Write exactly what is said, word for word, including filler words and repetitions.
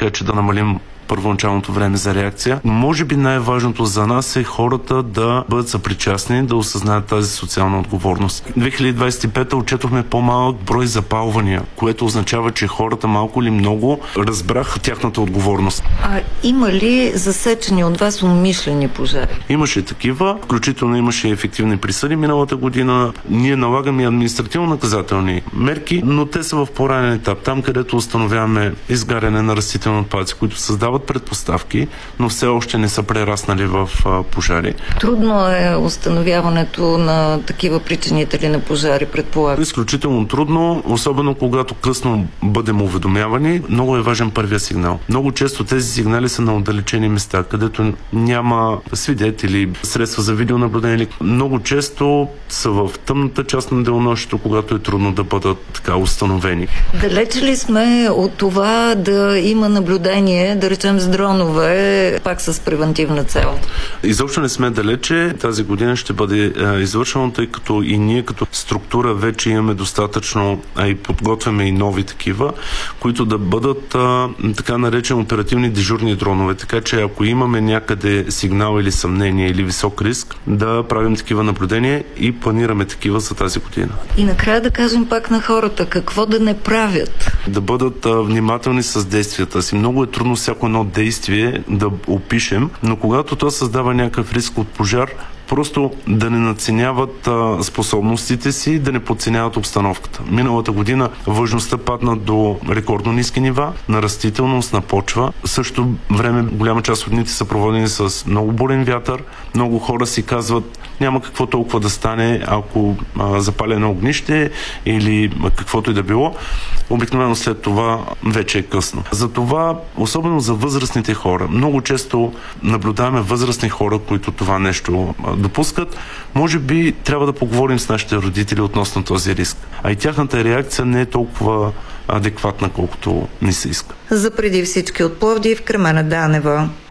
така че да намалим първоначалното време за реакция. Може би най-важното за нас е хората да бъдат съпричастни, да осъзнаят тази социална отговорност. две хиляди двадесет и пета отчетохме по-малък брой запалвания, което означава, че хората малко или много разбраха тяхната отговорност. А има ли засечени от вас умишлени пожари? Имаше такива, включително имаше ефективни присъди миналата година. Ние налагаме административно-наказателни мерки, но те са в по-ранен етап. Там, където установяваме изгаряне на растителни отпадъци, които създават предпоставки, но все още не са прераснали в а, пожари. Трудно е установяването на такива причинители на пожари, предполагам. Изключително трудно, особено когато късно бъдем уведомявани. Много е важен първия сигнал. Много често тези сигнали са на отдалечени места, където няма свидетели, средства за видеонаблюдение. Много често са в тъмната част на денонощието, когато е трудно да бъдат така установени. Далеч ли сме от това да има наблюдение, да речем с дронове, пак с превентивна цел? Изобщо не сме далече. Тази година ще бъде а, извършено, тъй като и ние като структура вече имаме достатъчно, а и подготвяме и нови такива, които да бъдат а, така наречени оперативни дежурни дронове. Така че ако имаме някъде сигнал или съмнение или висок риск, да правим такива наблюдения и планираме такива за тази година. И накрая да кажем пак на хората, какво да не правят? Да бъдат а, внимателни с действията си. Много е трудно всяко едно действие да опишем, но когато то създава някакъв риск от пожар, просто да не надценяват а, способностите си, да не подценяват обстановката. Миналата година влажността падна до рекордно ниски нива, на растителност, на почва. В същото време голяма част от дните са проводени с много бурен вятър. Много хора си казват, няма какво толкова да стане, ако а, запаля едно огнище или каквото и да било. Обикновено след това вече е късно. Затова, особено за възрастните хора, много често наблюдаваме възрастни хора, които това нещо допускат. Може би трябва да поговорим с нашите родители относно този риск. А и тяхната реакция не е толкова адекватна, колкото ни се иска. За преди всички от Пловдив, Кремена Данева.